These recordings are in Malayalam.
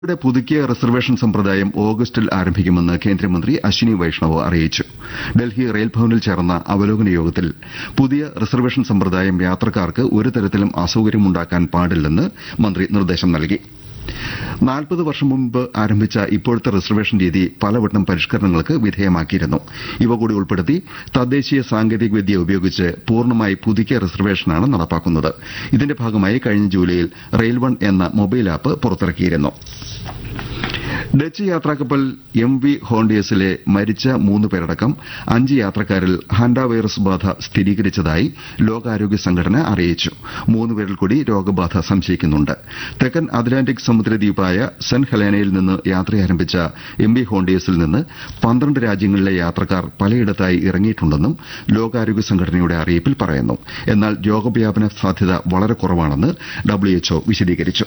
യുടെ പുതുക്കിയ റിസർവേഷൻ സമ്പ്രദായം ഓഗസ്റ്റിൽ ആരംഭിക്കുമെന്ന് കേന്ദ്രമന്ത്രി അശ്വിനി വൈഷ്ണവ് അറിയിച്ചു. ഡൽഹി റെയിൽ ഭവനിൽ ചേർന്ന അവലോകന യോഗത്തിൽ പുതിയ റിസർവേഷൻ സമ്പ്രദായം യാത്രക്കാർക്ക് ഒരു തരത്തിലും അസൌകര്യമുണ്ടാക്കാൻ പാടില്ലെന്ന് മന്ത്രി നിർദ്ദേശം നൽകി. 40 വർഷം മുമ്പ് ആരംഭിച്ച ഇപ്പോഴത്തെ റിസർവേഷൻ രീതി പലവട്ടം പരിഷ്കരണങ്ങൾക്ക് വിധേയമാക്കിയിരുന്നു. ഇവ കൂടി ഉൾപ്പെടുത്തി തദ്ദേശീയ സാങ്കേതികവിദ്യ ഉപയോഗിച്ച് പൂർണ്ണമായി പുതുക്കിയ റിസർവേഷനാണ് നടപ്പാക്കുന്നത്. ഇതിന്റെ ഭാഗമായി കഴിഞ്ഞ ജൂലൈയിൽ റെയിൽ വൺ എന്ന മൊബൈൽ ആപ്പ് പുറത്തിറക്കിയിരുന്നു. ഡച്ച് യാത്രാക്കപ്പൽ MV ഹോണ്ടിയസിലെ മരിച്ച 3 പേരടക്കം 5 യാത്രക്കാരിൽ ഹാൻഡ വൈറസ് ബാധ സ്ഥിരീകരിച്ചതായി ലോകാരോഗ്യ സംഘടന അറിയിച്ചു. 3 പേരിൽ കൂടി രോഗബാധ സംശയിക്കുന്നുണ്ട്. തെക്കൻ അറ്റ്ലാന്റിക് സമുദ്രദ്വീപായ സെന്റ് ഹെലേനയിൽ നിന്ന് യാത്രയാരംഭിച്ച MV ഹോണ്ടിയസിൽ നിന്ന് 12 രാജ്യങ്ങളിലെ യാത്രക്കാർ പലയിടത്തായി ഇറങ്ങിയിട്ടുണ്ടെന്നും ലോകാരോഗ്യ സംഘടനയുടെ അറിയിപ്പിൽ പറയുന്നു. എന്നാൽ രോഗവ്യാപന സാധ്യത വളരെ കുറവാണെന്ന് WHO വിശദീകരിച്ചു.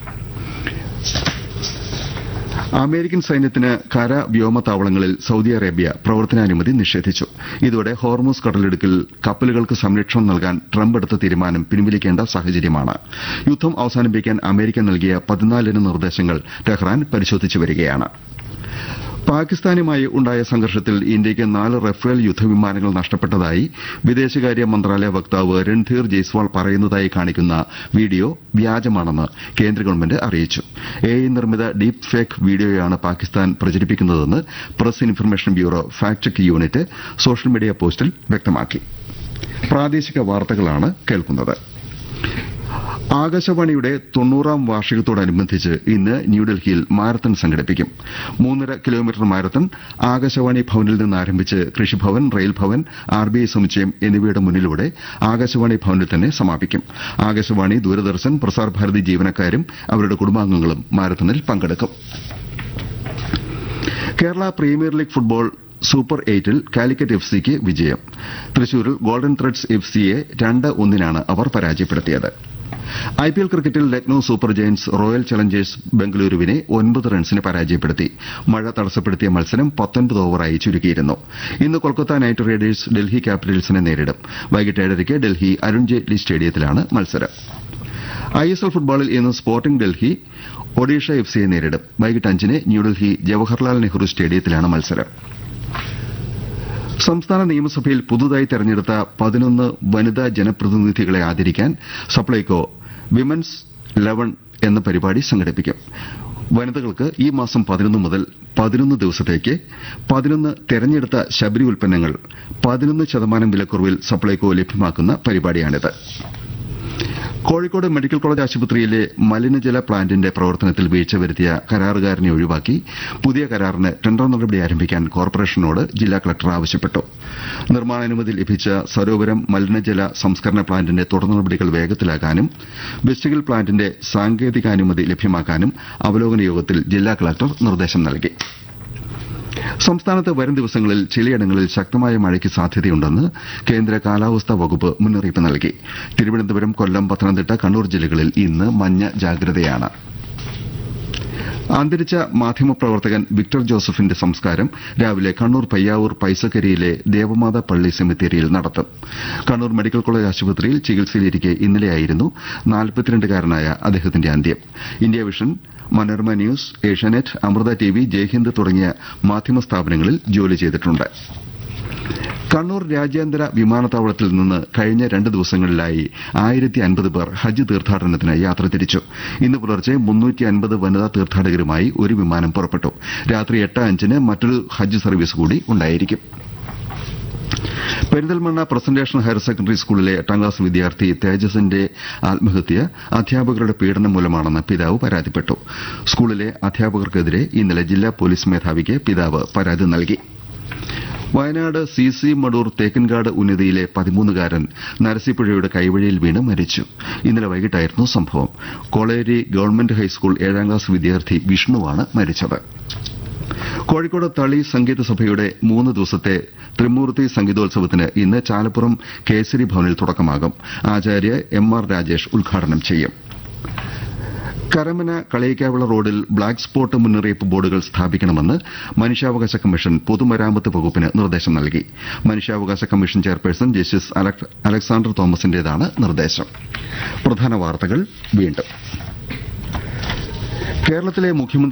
അമേരിക്കൻ സൈന്യത്തിന് കര വ്യോമ താവളങ്ങളിൽ സൌദി അറേബ്യ പ്രവർത്തനാനുമതി നിഷേധിച്ചു. ഇതോടെ ഹോർമൂസ് കടലിടുക്കിൽ കപ്പലുകൾക്ക് സംരക്ഷണം നൽകാൻ ട്രംപ് എടുത്ത തീരുമാനം പിൻവലിക്കേണ്ട സാഹചര്യമാണ്. യുദ്ധം അവസാനിപ്പിക്കാൻ അമേരിക്ക നൽകിയ 14 നിർദ്ദേശങ്ങൾ ടെഹ്റാൻ പരിശോധിച്ചു വരികയാണ്. പാകിസ്ഥാനുമായി ഉണ്ടായ സംഘർഷത്തിൽ ഇന്ത്യയ്ക്ക് 4 റഫേൽ യുദ്ധവിമാനങ്ങൾ നഷ്ടപ്പെട്ടതായി വിദേശകാര്യ മന്ത്രാലയ വക്താവ് രൺധീർ ജയ്സ്വാൾ പറയുന്നതായി കാണിക്കുന്ന വീഡിയോ വ്യാജമാണെന്ന് കേന്ദ്ര ഗവൺമെന്റ് അറിയിച്ചു. AI നിർമ്മിത ഡീപ് ഫേക്ക് വീഡിയോയാണ് Pakistan പ്രചരിപ്പിക്കുന്നതെന്ന് press information bureau fact check unit social media പോസ്റ്റിൽ വ്യക്തമാക്കി. പ്രാദേശിക വാർത്തകളാണ് കേൾക്കുന്നത്. ആകാശവാണിയുടെ 90ാം വാർഷികത്തോടനുബന്ധിച്ച് ഇന്ന് ന്യൂഡൽഹിയിൽ മാരത്തൺ സംഘടിപ്പിക്കും. 3.5 കിലോമീറ്റർ മാരത്തൺ ആകാശവാണി ഭവനിൽ നിന്ന് ആരംഭിച്ച് കൃഷിഭവൻ, റെയിൽ ഭവൻ, RBI സമുച്ചയം എന്നിവയുടെ മുന്നിലൂടെ ആകാശവാണി ഭവനിൽ തന്നെ സമാപിക്കും. ആകാശവാണി, ദൂരദർശൻ, പ്രസാർ ഭാരതി ജീവനക്കാരും അവരുടെ കുടുംബാംഗങ്ങളും മാരത്തണിൽ പങ്കെടുക്കും. Kerala premier league football super 8ൽ Calicut FCക്ക് വിജയം. തൃശൂരിൽ ഗോൾഡൻ ത്രെഡ്സ് FCയെ 2-1 അവർ പരാജയപ്പെടുത്തിയത്. IPL ക്രിക്കറ്റിൽ Lucknow super Giants royal Challengers ബംഗളൂരുവിനെ 9 റൺസിന് പരാജയപ്പെടുത്തി. മഴ തടസ്സപ്പെടുത്തിയ മത്സരം 19 ഓവറായി ചുരുക്കിയിരുന്നു. ഇന്ന് കൊൽക്കത്ത നൈറ്റ് റൈഡേഴ്സ് ഡൽഹി ക്യാപിറ്റൽസിനെ നേരിടും. വൈകിട്ട് 7:30 ഡൽഹി അരുൺ ജെയ്റ്റ്ലി സ്റ്റേഡിയത്തിലാണ് മത്സരം. ISL ഫുട്ബോളിൽ ഇന്ന് സ്പോർട്ടിംഗ് ഡൽഹി ഒഡീഷ FCയെ നേരിടും. വൈകിട്ട് 5-ന് ന്യൂഡൽഹി ജവഹർലാൽ നെഹ്റു സ്റ്റേഡിയത്തിലാണ് മത്സരം. സംസ്ഥാന നിയമസഭയിൽ പുതുതായി തെരഞ്ഞെടുത്ത 11 വനിതാ ജനപ്രതിനിധികളെ ആദരിക്കാൻ സപ്ലൈകോ വിമൻസ് 11 എന്ന പരിപാടി സംഘടിപ്പിക്കും. വനിതകൾക്ക് ഈ മാസം 11 മുതൽ 11 ദിവസത്തേക്ക് 11 തെരഞ്ഞെടുത്ത ശബരി ഉൽപ്പന്നങ്ങൾ 11% വിലക്കുറവിൽ സപ്ലൈകോ ലഭ്യമാക്കുന്ന പരിപാടിയാണിത്. കോഴിക്കോട് മെഡിക്കൽ കോളേജ് ആശുപത്രിയിലെ മലിനജല പ്ലാന്റിന്റെ പ്രവർത്തനത്തിൽ വീഴ്ച വരുത്തിയ കരാറുകാരനെ ഒഴിവാക്കി പുതിയ കരാറിന് ടെൻഡർ നടപടി ആരംഭിക്കാൻ കോർപ്പറേഷനോട് ജില്ലാ കളക്ടർ ആവശ്യപ്പെട്ടു. നിർമ്മാണാനുമതി ലഭിച്ച സരോവരം മലിനജല സംസ്കരണ പ്ലാന്റിന്റെ തുടർ നടപടികൾ വേഗത്തിലാക്കാനും വെസ്റ്റിഗൽ പ്ലാന്റിന്റെ സാങ്കേതികാനുമതി ലഭ്യമാക്കാനും അവലോകന യോഗത്തിൽ ജില്ലാ കളക്ടർ നിർദ്ദേശം നൽകി. സംസ്ഥാനത്ത് വരും ദിവസങ്ങളിൽ ചിലയിടങ്ങളിൽ ശക്തമായ മഴയ്ക്ക് സാധ്യതയുണ്ടെന്ന് കേന്ദ്ര കാലാവസ്ഥാ വകുപ്പ് മുന്നറിയിപ്പ് നൽകി. തിരുവനന്തപുരം, കൊല്ലം, പത്തനംതിട്ട, കണ്ണൂർ ജില്ലകളിൽ ഇന്ന് മഞ്ഞ ജാഗ്രതയാണ്. അന്തരിച്ച മാധ്യമപ്രവർത്തകൻ വിക്ടർ ജോസഫിന്റെ സംസ്കാരം രാവിലെ കണ്ണൂർ പയ്യാവൂർ പൈസക്കരിയിലെ ദേവമാതാ പള്ളി സെമിത്തേരിയിൽ നടത്തും. കണ്ണൂർ മെഡിക്കൽ കോളേജ് ആശുപത്രിയിൽ ചികിത്സയിലിരിക്കെ ഇന്നലെയായിരുന്നു 42-കാരനായ അദ്ദേഹത്തിന്റെ അന്ത്യം. India vision, Manorama news, Asianet, Amrita TV, Jaihind തുടങ്ങിയ മാധ്യമ സ്ഥാപനങ്ങളിൽ ജോലി ചെയ്തിട്ടുണ്ട്. കണ്ണൂർ രാജ്യാന്തര വിമാനത്താവളത്തിൽ നിന്ന് കഴിഞ്ഞ 2 ദിവസങ്ങളിലായി 1050 പേർ ഹജ്ജ് തീർത്ഥാടനത്തിന് യാത്ര തിരിച്ചു. ഇന്ന് പുലർച്ചെ 350 വനിതാ തീർത്ഥാടകരുമായി ഒരു വിമാനം പുറപ്പെട്ടു. രാത്രി 8:05 മറ്റൊരു ഹജ്ജ് സർവീസ് കൂടി ഉണ്ടായിരിക്കും. പെരിന്തൽമണ്ണ പ്രസന്റേഷൻ ഹയർ സെക്കൻഡറി സ്കൂളിലെ 8ാം ക്ലാസ് വിദ്യാർത്ഥി തേജസിന്റെ ആത്മഹത്യ അധ്യാപകരുടെ പീഡനം മൂലമാണെന്ന് പിതാവ് പരാതിപ്പെട്ടു. സ്കൂളിലെ അധ്യാപകർക്കെതിരെ ഇന്നലെ ജില്ലാ പോലീസ് മേധാവിക്ക് പിതാവ് പരാതി നൽകി. വയനാട് CC മടൂർ തേക്കിൻകാട് ഉന്നതിയിലെ 13-കാരൻ നരസിപ്പുഴയുടെ കൈവഴിയിൽ വീണ് മരിച്ചു. ഇന്നലെ വൈകിട്ടായിരുന്നു സംഭവം. കോളേരി ഗവൺമെന്റ് ഹൈസ്കൂൾ 7ാം ക്ലാസ് വിദ്യാർത്ഥി വിഷ്ണുവാണ് മരിച്ചത്. കോഴിക്കോട് തളി സംഗീത സഭയുടെ 3 ദിവസത്തെ ത്രിമൂർത്തി സംഗീതോത്സവത്തിന് ഇന്ന് ചാലപ്പുറം കേസരി ഭവനിൽ തുടക്കമാകും. ആചാര്യ MR രാജേഷ് ഉദ്ഘാടനം ചെയ്യും. കരമന കളയിക്കാവിള റോഡിൽ ബ്ലാക്ക് സ്പോട്ട് മുന്നറിയിപ്പ് ബോർഡുകൾ സ്ഥാപിക്കണമെന്ന് മനുഷ്യാവകാശ കമ്മീഷൻ പൊതുമരാമത്ത് വകുപ്പിന് നിർദ്ദേശം നൽകി. മനുഷ്യാവകാശ കമ്മീഷൻ ചെയർപേഴ്സൺ ജസ്റ്റിസ് അലക്സാണ്ടർ തോമസിന്റേതാണ് നിർദ്ദേശം. പ്രധാന വാർത്തകൾ വീണ്ടും. കേരളത്തിലെ മുഖ്യമന്ത്രി